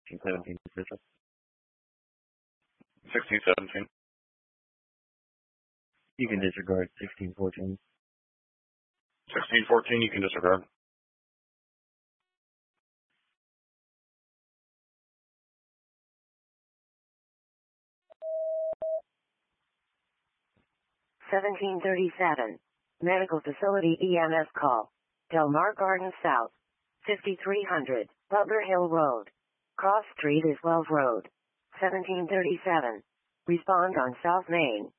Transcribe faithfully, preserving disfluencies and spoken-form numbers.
sixteen seventeen official. sixteen seventeen. You can disregard sixteen fourteen. sixteen fourteen, you can disregard. seventeen thirty-seven. Medical Facility E M S call. Del Mar Gardens South. fifty-three hundred, Butler Hill Road. Cross Street is Wells Road. seventeen thirty-seven. Respond on South Main.